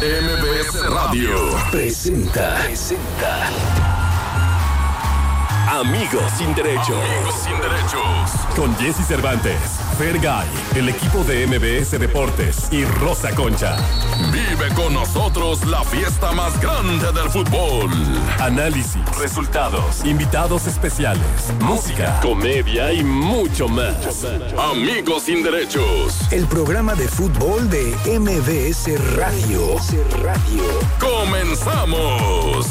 MBS Radio presenta Amigos sin Derecho. Con Jesse Cervantes, Fergay, el equipo de MBS Deportes y Rosa Concha. Vive con nosotros la fiesta más grande del fútbol. Análisis, resultados, invitados especiales, música, comedia y mucho más. Amigos sin Derechos. El programa de fútbol de MBS Radio. ¡Comenzamos!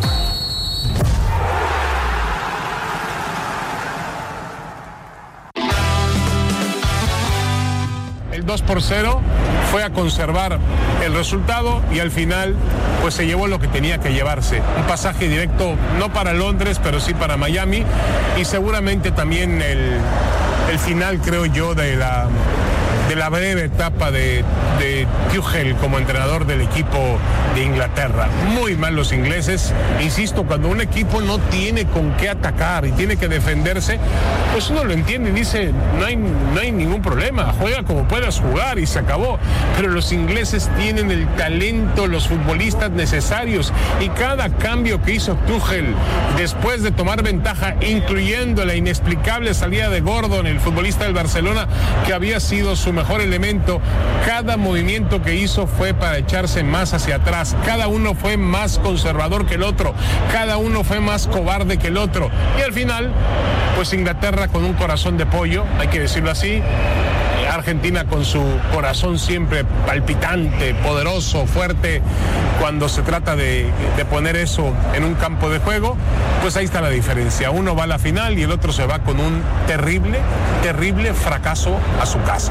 El 2-0 fue a conservar el resultado y al final pues se llevó lo que tenía que llevarse. Un pasaje directo no para Londres, pero sí para Miami, y seguramente también el final, creo yo, de la breve etapa de Tuchel como entrenador del equipo de Inglaterra. Muy mal los ingleses. Insisto, cuando un equipo no tiene con qué atacar y tiene que defenderse, pues uno lo entiende y dice, no hay ningún problema, juega como puedas jugar y se acabó. Pero los ingleses tienen el talento, los futbolistas necesarios, y cada cambio que hizo Tuchel después de tomar ventaja, incluyendo la inexplicable salida de Gordon, el futbolista del Barcelona, que había sido su mejor elemento, cada movimiento que hizo fue para echarse más hacia atrás. Cada uno fue más conservador que el otro, cada uno fue más cobarde que el otro, y al final pues Inglaterra con un corazón de pollo, hay que decirlo así, Argentina con su corazón siempre palpitante, poderoso, fuerte, cuando se trata de poner eso en un campo de juego, pues ahí está la diferencia. Uno va a la final y el otro se va con un terrible fracaso a su casa.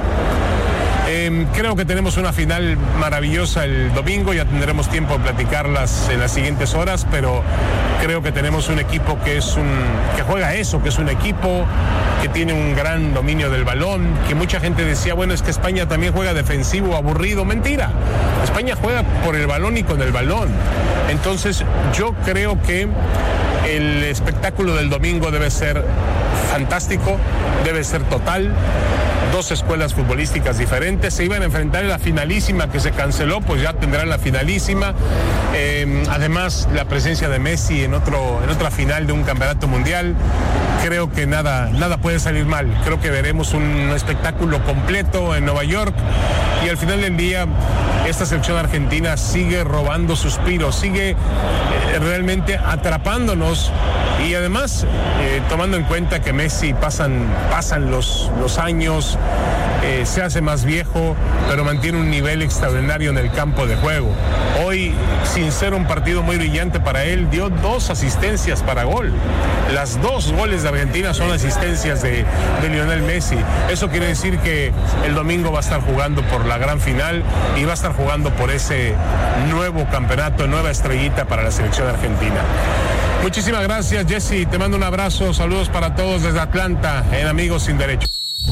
Creo que tenemos una final maravillosa el domingo, ya tendremos tiempo de platicarlas en las siguientes horas, pero creo que tenemos un equipo que juega eso, que es un equipo que tiene un gran dominio del balón, que mucha gente decía, bueno, es que España también juega defensivo, aburrido. Mentira, España juega por el balón y con el balón. Entonces yo creo que el espectáculo del domingo debe ser fantástico, debe ser total. Dos escuelas futbolísticas diferentes se iban a enfrentar en la finalísima que se canceló, pues ya tendrán la finalísima. Además, la presencia de Messi en otra final de un campeonato mundial. Creo que nada puede salir mal. Creo que veremos un espectáculo completo en Nueva York, y al final del día esta selección argentina sigue robando suspiros, sigue realmente atrapándonos, y además tomando en cuenta que Messi pasan los años, se hace más viejo, pero mantiene un nivel extraordinario en el campo de juego. Hoy, sin ser un partido muy brillante para él, dio 2 asistencias para gol. Las 2 goles de Argentina son asistencias de Lionel Messi. Eso quiere decir que el domingo va a estar jugando por la gran final y va a estar jugando por ese nuevo campeonato, nueva estrellita para la selección argentina. Muchísimas gracias, Jesse. Te mando un abrazo. Saludos para todos desde Atlanta en Amigos sin Derecho.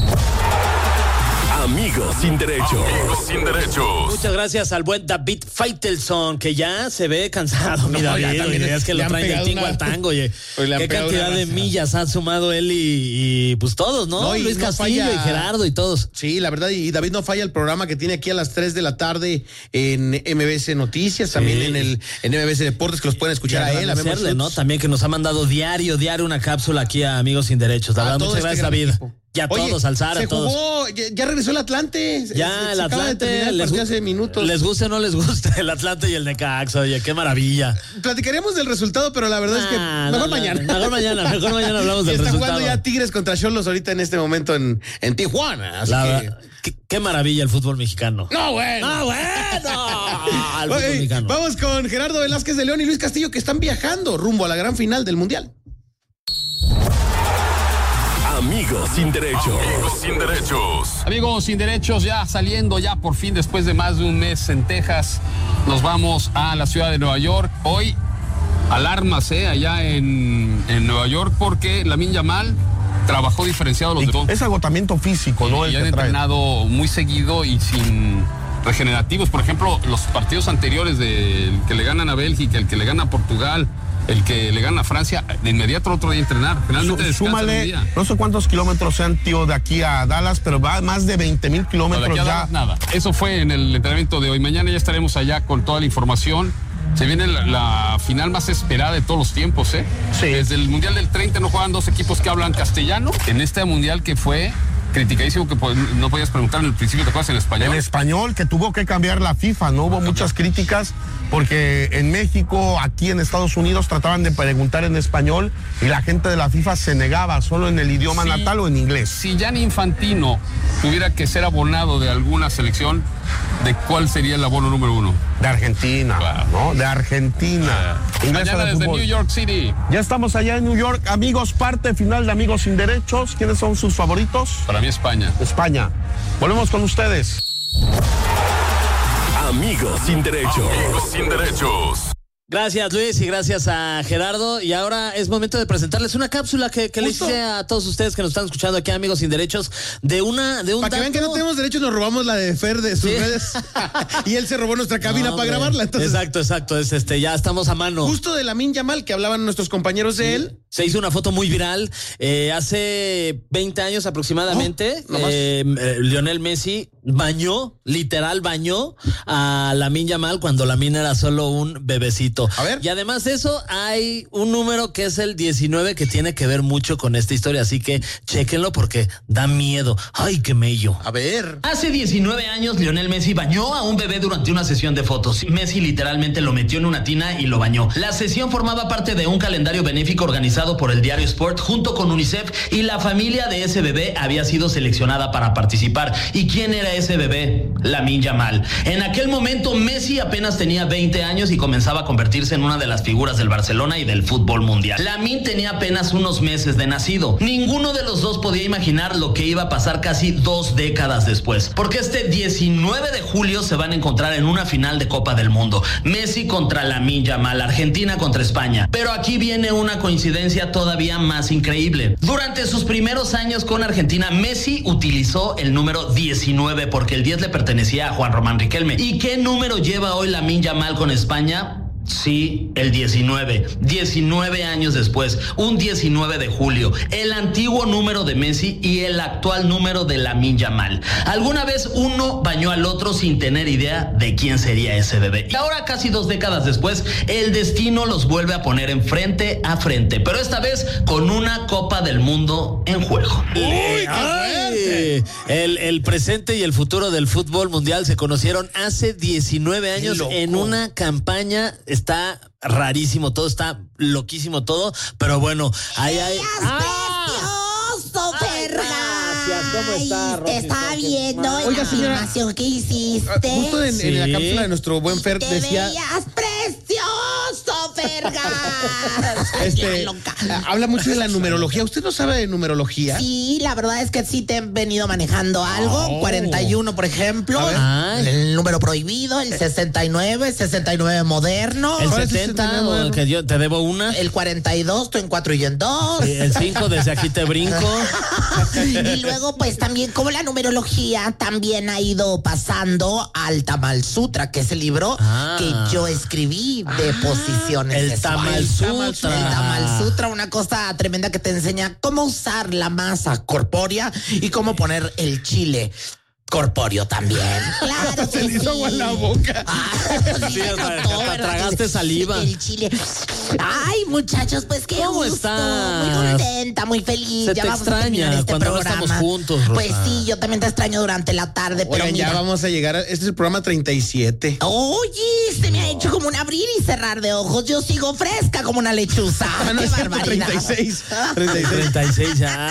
Amigos sin Derechos. Muchas gracias al buen David Faitelson, que ya se ve cansado. Mira, es que lo traen del tingo al tango, oye. Qué cantidad de millas han sumado él y pues todos, ¿no? Luis Castillo y Gerardo y todos. Sí, la verdad, y David no falla el programa que tiene aquí a las 3 de la tarde en MBS Noticias, también en MBS Deportes, que los pueden escuchar a él. ¿No? También que nos ha mandado diario una cápsula aquí a Amigos sin Derechos. Muchas gracias, David. Ya todos, alzar a todos. Jugó, ya regresó el Atlante. Ya, el Atlante, hace minutos. Les guste o no les guste el Atlante y el Necaxa, oye, qué maravilla. Platicaremos del resultado, pero la verdad es que mejor mañana hablamos del resultado. Está jugando ya Tigres contra Xolos ahorita en este momento en Tijuana. Así qué maravilla el fútbol mexicano. ¡No, bueno! El fútbol mexicano. Vamos con Gerardo Velázquez de León y Luis Castillo, que están viajando rumbo a la gran final del Mundial. Amigos sin Derechos. Amigos sin Derechos, ya saliendo ya por fin después de más de un mes en Texas, nos vamos a la ciudad de Nueva York. Hoy alarmas allá en Nueva York, porque Lamine Yamal trabajó diferenciado los demás. Es agotamiento físico, ¿no? Y han entrenado muy seguido y sin regenerativos. Por ejemplo, los partidos anteriores del que le ganan a Bélgica, el que le gana a Portugal, el que le gana a Francia, de inmediato otro día entrenar. Finalmente súmale, no sé cuántos kilómetros sean, tío, de aquí a Dallas, pero va más de 20,000 kilómetros ya. Dallas, nada. Eso fue en el entrenamiento de hoy. Mañana ya estaremos allá con toda la información. Se viene la final más esperada de todos los tiempos, ¿eh? Sí. Desde el Mundial del 30 no juegan dos equipos que hablan castellano. En este Mundial que fue criticadísimo, que no podías preguntar en el principio, ¿te acuerdas en español? En español, que tuvo que cambiar la FIFA, ¿no? Hubo muchas críticas porque en México, aquí en Estados Unidos, trataban de preguntar en español y la gente de la FIFA se negaba, solo en el idioma natal o en inglés. Si Gianni Infantino tuviera que ser abonado de alguna selección, ¿de cuál sería el abono número 1? De Argentina, claro. ¿No? De Argentina. Mañana desde New York City. Ya estamos allá en New York. Amigos, parte final de Amigos Sin Derechos. ¿Quiénes son sus favoritos? Para mí España. España. Volvemos con ustedes. Amigos Sin Derechos. Amigos Sin Derechos. Gracias, Luis, y gracias a Gerardo. Y ahora es momento de presentarles una cápsula que le hice a todos ustedes que nos están escuchando aquí, Amigos Sin Derechos, de un Para que vean que no tenemos derechos, nos robamos la de Fer de sus redes. Y él se robó nuestra cabina para grabarla. Entonces... Exacto. Ya estamos a mano. Justo de Lamine Yamal, que hablaban nuestros compañeros de él. Se hizo una foto muy viral. Hace 20 años aproximadamente, Lionel Messi literal bañó a Lamine Yamal cuando Lamine era solo un bebecito. A ver. Y además de eso, hay un número que es el 19 que tiene que ver mucho con esta historia, así que chéquenlo porque da miedo. ¡Ay, qué mello! A ver. Hace 19 años, Lionel Messi bañó a un bebé durante una sesión de fotos. Messi literalmente lo metió en una tina y lo bañó. La sesión formaba parte de un calendario benéfico organizado por el diario Sport junto con UNICEF, y la familia de ese bebé había sido seleccionada para participar. ¿Y quién era ese bebé? Lamine Yamal. En aquel momento, Messi apenas tenía 20 años y comenzaba a convertirse en una de las figuras del Barcelona y del fútbol mundial. Lamine tenía apenas unos meses de nacido. Ninguno de los dos podía imaginar lo que iba a pasar casi 2 décadas después, porque este 19 de julio se van a encontrar en una final de Copa del Mundo. Messi contra Lamine Yamal, Argentina contra España. Pero aquí viene una coincidencia todavía más increíble. Durante sus primeros años con Argentina, Messi utilizó el número 19 porque el 10 le pertenecía a Juan Román Riquelme. ¿Y qué número lleva hoy Lamine Yamal con España? Sí, el 19. 19 años después, un 19 de julio, el antiguo número de Messi y el actual número de Lamine Yamal. Alguna vez uno bañó al otro sin tener idea de quién sería ese bebé. Y ahora, casi 2 décadas después, el destino los vuelve a poner en frente a frente, pero esta vez con una Copa del Mundo en juego. ¡Uy, el presente y el futuro del fútbol mundial se conocieron hace 19 años en una campaña. Está rarísimo todo, está loquísimo todo, pero bueno, ahí hay... ¡Precioso, Fergay! ¿Cómo está, Rosy? Te estaba viendo en la filmación que hiciste. Justo en la cápsula de nuestro buen Fer decía... ¡Te veías precioso, Fergay! Habla mucho de la numerología. ¿Usted no sabe de numerología? Sí, la verdad es que sí te he venido manejando algo. 41, por ejemplo. El número prohibido, el 69 moderno. El 70, que yo te debo una. El 42, estoy en 4 y en 2. El 5, desde aquí te brinco. Y luego, pues también, como la numerología también ha ido pasando al Tamal Sutra, que es el libro que yo escribí de posiciones. El Tamal Sutra. El Tamal Sutra, una cosa tremenda que te enseña cómo usar la masa corpórea y cómo poner el chile corpóreo también. Claro, se le hizo agua en la boca. Sí, tragaste saliva. El chile. Ay, muchachos, pues qué ¿Cómo gusto. estás? Muy contenta, muy feliz. Se ya te vamos extraña a cuando no estamos juntos, Rosa. Pues sí, yo también te extraño durante la tarde, pero Oigan, ya vamos a llegar este es el programa 37. Oye, se me ha hecho como un abrir y cerrar de ojos. Yo sigo fresca como una lechuza. No qué es cierto, barbaridad. 36. 36 ya.